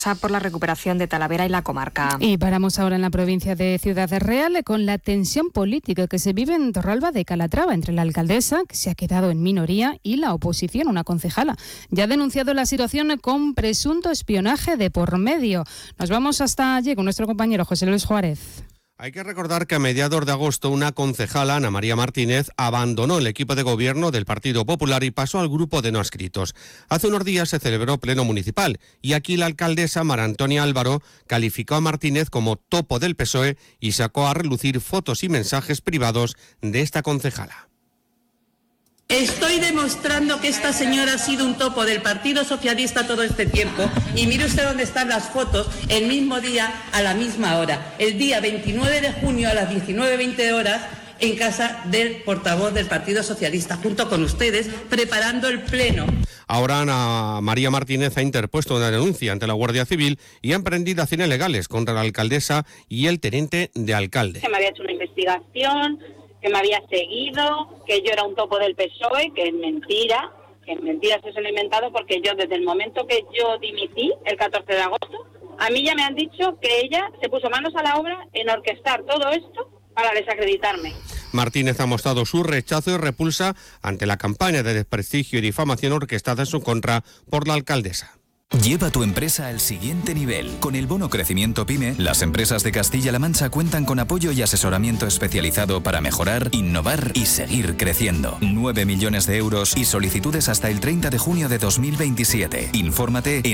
por la recuperación de Talavera y la comarca. Y paramos ahora en la provincia de Ciudad Real con la tensión política que se vive en Torralba de Calatrava entre la alcaldesa, que se ha quedado en minoría, y la oposición, una concejala. Ya ha denunciado la situación con presunto espionaje de por medio. Nos vamos hasta allí con nuestro compañero José Luis Juárez. Hay que recordar que a mediados de agosto una concejala, Ana María Martínez, abandonó el equipo de gobierno del Partido Popular y pasó al grupo de no adscritos. Hace unos días se celebró pleno municipal y aquí la alcaldesa María Antonia Álvaro calificó a Martínez como topo del PSOE y sacó a relucir fotos y mensajes privados de esta concejala. Estoy demostrando que esta señora ha sido un topo del Partido Socialista todo este tiempo y mire usted dónde están las fotos el mismo día a la misma hora, el día 29 de junio a las 19:20 horas en casa del portavoz del Partido Socialista junto con ustedes preparando el pleno. Ahora Ana María Martínez ha interpuesto una denuncia ante la Guardia Civil y ha emprendido acciones legales contra la alcaldesa y el teniente de alcalde. Se me había hecho una investigación, que me había seguido, que yo era un topo del PSOE, que es mentira se lo he inventado porque yo desde el momento que yo dimití, el 14 de agosto, a mí ya me han dicho que ella se puso manos a la obra en orquestar todo esto para desacreditarme. Martínez ha mostrado su rechazo y repulsa ante la campaña de desprestigio y difamación orquestada en su contra por la alcaldesa. Lleva tu empresa al siguiente nivel. Con el bono Crecimiento PYME, las empresas de Castilla-La Mancha cuentan con apoyo y asesoramiento especializado para mejorar, innovar y seguir creciendo. 9 millones de euros y solicitudes hasta el 30 de junio de 2027. Infórmate en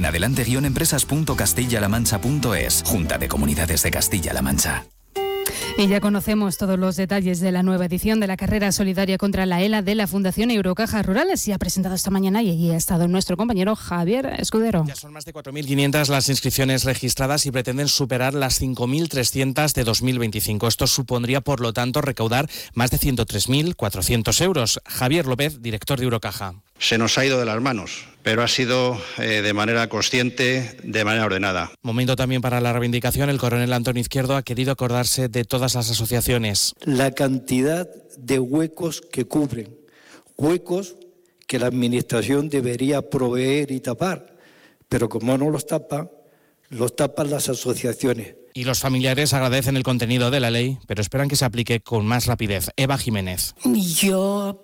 adelante-empresas.castillalamancha.es. Junta de Comunidades de Castilla-La Mancha. Y ya conocemos todos los detalles de la nueva edición de la carrera solidaria contra la ELA de la Fundación Eurocaja Rurales. Se ha presentado esta mañana y allí ha estado nuestro compañero Javier Escudero. Ya son más de 4.500 las inscripciones registradas y pretenden superar las 5.300 de 2025. Esto supondría, por lo tanto, recaudar más de 103.400 euros. Javier López, director de Eurocaja. Se nos ha ido de las manos, pero ha sido de manera consciente, de manera ordenada. Momento también para la reivindicación. El coronel Antonio Izquierdo ha querido acordarse de todas las asociaciones. La cantidad de huecos que cubren, huecos que la Administración debería proveer y tapar, pero como no los tapan las asociaciones. Y los familiares agradecen el contenido de la ley, pero esperan que se aplique con más rapidez. Eva Jiménez. Yo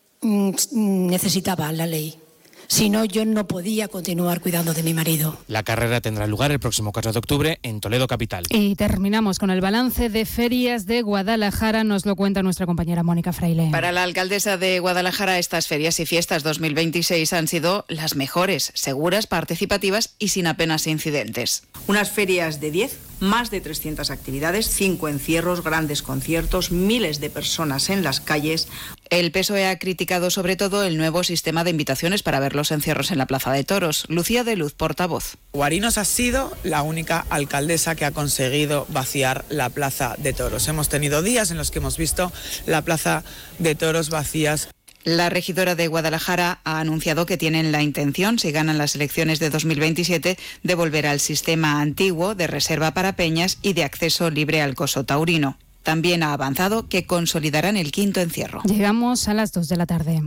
necesitaba la ley. Si no, yo no podía continuar cuidando de mi marido. La carrera tendrá lugar el próximo 4 de octubre en Toledo capital. Y terminamos con el balance de ferias de Guadalajara. Nos lo cuenta nuestra compañera Mónica Fraile. Para la alcaldesa de Guadalajara, estas ferias y fiestas 2026 han sido las mejores, seguras, participativas y sin apenas incidentes. Unas ferias de 10, más de 300 actividades, 5 encierros, grandes conciertos, miles de personas en las calles. El PSOE ha criticado sobre todo el nuevo sistema de invitaciones para ver los encierros en la Plaza de Toros. Lucía de Luz, portavoz. Guarinos ha sido la única alcaldesa que ha conseguido vaciar la Plaza de Toros. Hemos tenido días en los que hemos visto la Plaza de Toros vacías. La regidora de Guadalajara ha anunciado que tienen la intención, si ganan las elecciones de 2027, de volver al sistema antiguo de reserva para peñas y de acceso libre al coso taurino. También ha avanzado que consolidarán el quinto encierro. Llegamos a las 2 de la tarde.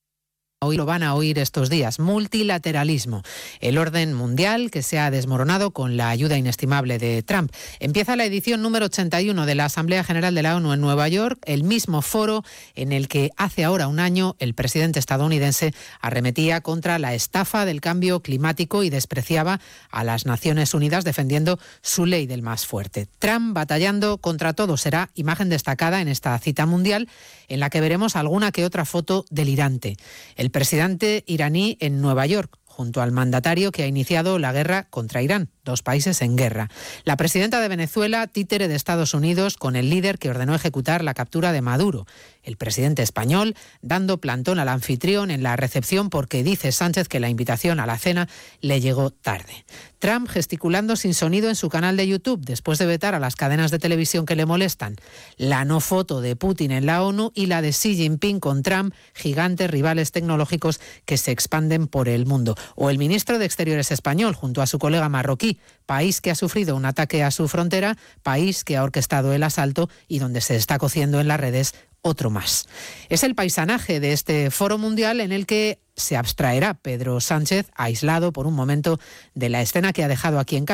Hoy lo van a oír estos días, multilateralismo, el orden mundial que se ha desmoronado con la ayuda inestimable de Trump. Empieza la edición número 81 de la Asamblea General de la ONU en Nueva York, el mismo foro en el que hace ahora un año el presidente estadounidense arremetía contra la estafa del cambio climático y despreciaba a las Naciones Unidas defendiendo su ley del más fuerte. Trump batallando contra todo será imagen destacada en esta cita mundial en la que veremos alguna que otra foto delirante. El presidente iraní en Nueva York, junto al mandatario que ha iniciado la guerra contra Irán, 2 países en guerra. La presidenta de Venezuela, títere de Estados Unidos, con el líder que ordenó ejecutar la captura de Maduro. El presidente español dando plantón al anfitrión en la recepción porque dice Sánchez que la invitación a la cena le llegó tarde. Trump gesticulando sin sonido en su canal de YouTube después de vetar a las cadenas de televisión que le molestan. La no foto de Putin en la ONU y la de Xi Jinping con Trump, gigantes rivales tecnológicos que se expanden por el mundo. O el ministro de Exteriores español junto a su colega marroquí, país que ha sufrido un ataque a su frontera, país que ha orquestado el asalto y donde se está cociendo en las redes otro más. Es el paisanaje de este foro mundial en el que se abstraerá Pedro Sánchez, aislado por un momento de la escena que ha dejado aquí en casa.